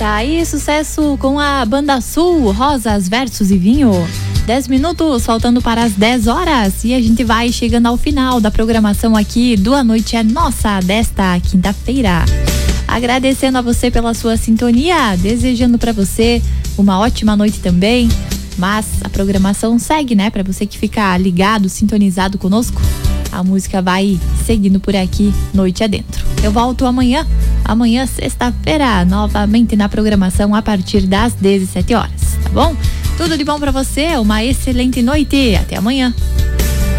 Tá aí, sucesso com a Banda Sul, Rosas, Versos e Vinho. 10 minutos, faltando para as 10 horas. E a gente vai chegando ao final da programação aqui do A Noite é Nossa, desta quinta-feira. Agradecendo a você pela sua sintonia, desejando para você uma ótima noite também. Mas a programação segue, né? Para você que fica ligado, sintonizado conosco, a música vai seguindo por aqui, noite adentro. Eu volto amanhã, sexta-feira, novamente na programação a partir das 17 horas, tá bom? Tudo de bom pra você, uma excelente noite, até amanhã.